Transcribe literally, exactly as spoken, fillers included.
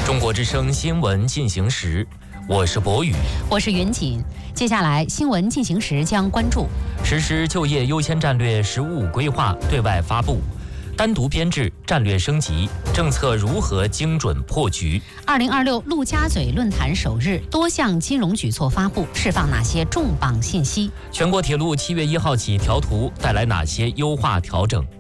中国之声新闻进行时，我是博宇， 我是云锦。接下来新闻进行时将关注： 实施就业优先战略“十五”规划对外发布，单独编制战略升级，政策如何精准破局？ 二零二六陆家嘴论坛首日，多项金融举措发布，释放哪些重磅信息？ 全国铁路七月一号起调图带来哪些优化调整？